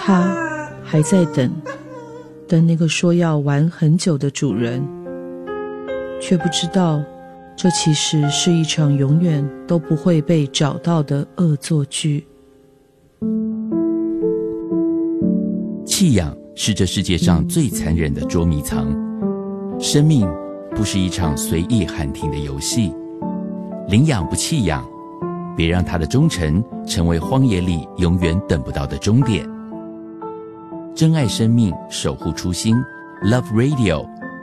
他还在等那个说要玩很久的主人，却不知道这其实是一场永远都不会被找到的恶作剧。 弃养是这世界上最残忍的捉迷藏，生命不是一场随意喊停的游戏，领养不弃养，别让他的忠诚成为荒野里永远等不到的终点。珍爱生命，守护初心， Love Radio